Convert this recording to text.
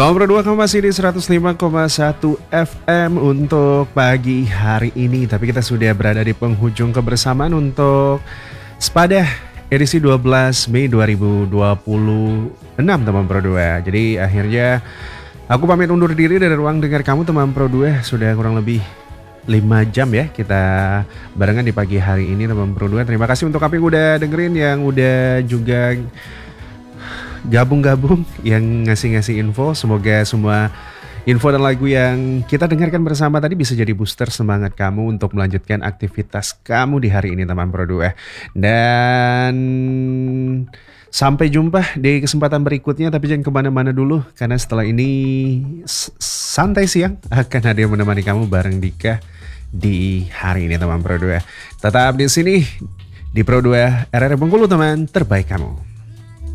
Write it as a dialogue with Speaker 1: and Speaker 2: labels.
Speaker 1: Teman Pro 2 kamu masih di 105,1 FM untuk pagi hari ini. Tapi kita sudah berada di penghujung kebersamaan untuk Sepada edisi 12 Mei 2026 teman Pro 2. Jadi akhirnya aku pamit undur diri dari ruang dengar kamu teman Pro 2. Sudah kurang lebih 5 jam ya kita barengan di pagi hari ini teman Pro 2. Terima kasih untuk kamu yang udah dengerin, yang udah juga gabung-gabung, yang ngasih-ngasih info. Semoga semua info dan lagu yang kita dengarkan bersama tadi bisa jadi booster semangat kamu untuk melanjutkan aktivitas kamu di hari ini teman Pro 2. Dan sampai jumpa di kesempatan berikutnya, tapi jangan kemana-mana dulu karena setelah ini santai siang akan ada yang menemani kamu bareng Dika di hari ini teman Pro 2. Tetap di sini di Pro 2 RR Bengkulu teman terbaik kamu.